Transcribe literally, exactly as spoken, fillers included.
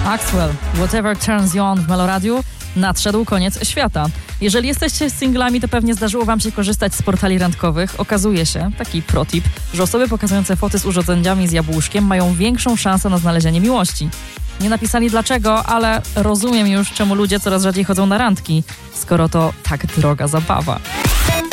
Axwell, Whatever Turns You On w Meloradiu. Nadszedł koniec świata. Jeżeli jesteście singlami, to pewnie zdarzyło wam się korzystać z portali randkowych. Okazuje się, taki protip, że osoby pokazujące foty z urządzeniami z jabłuszkiem mają większą szansę na znalezienie miłości. Nie napisali dlaczego, ale rozumiem już, czemu ludzie coraz rzadziej chodzą na randki, skoro to tak droga zabawa.